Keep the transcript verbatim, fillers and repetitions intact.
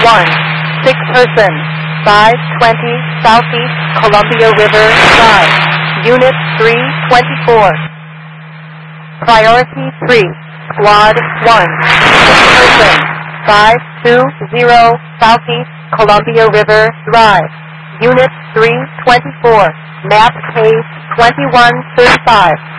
one, six person, five twenty Southeast Columbia River Drive, Unit three twenty-four. Priority three, Squad one, six person, five two zero Southeast Columbia River Drive, Unit three twenty-four, map case twenty-one thirty-five.